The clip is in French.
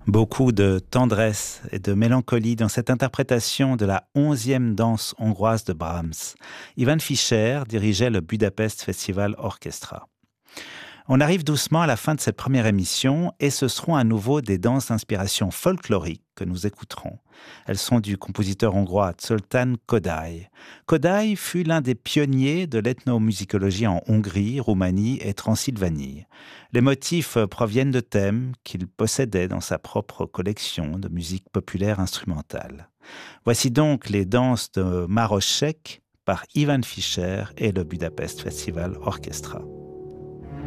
Beaucoup de tendresse et de mélancolie dans cette interprétation de la 11e danse hongroise de Brahms. Ivan Fischer dirigeait le Budapest Festival Orchestra. On arrive doucement à la fin de cette première émission et ce seront à nouveau des danses d'inspiration folklorique que nous écouterons. Elles sont du compositeur hongrois Zoltán Kodály. Kodály fut l'un des pionniers de l'ethnomusicologie en Hongrie, Roumanie et Transylvanie. Les motifs proviennent de thèmes qu'il possédait dans sa propre collection de musique populaire instrumentale. Voici donc les danses de Maroszek par Ivan Fischer et le Budapest Festival Orchestra.